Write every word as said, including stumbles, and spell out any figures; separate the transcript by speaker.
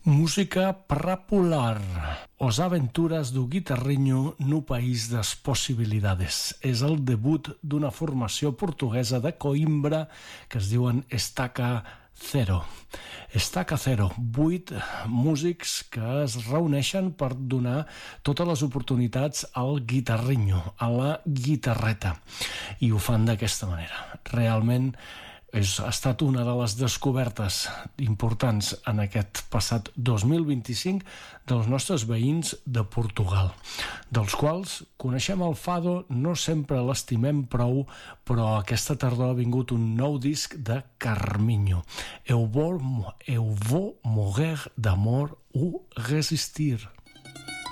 Speaker 1: Música prapular, Os aventuras do guitarreño no país das possibilidades. És el debut d'una formació portuguesa de Coimbra que es diuen Estaca Zero. Estaca Zero, vuit músics que es reuneixen per donar totes les oportunitats al guitarreño, a la guitarreta. I ho fan d'aquesta manera. Realment és, ha estat una de les descobertes importants en aquest passat dos mil vint-i-cinc dels nostres veïns de Portugal, dels quals coneixem el fado, no sempre l'estimem prou, però aquesta tardor ha vingut un nou disc de Carminho. Eu vou, eu vou morrer d'amor ou resistir.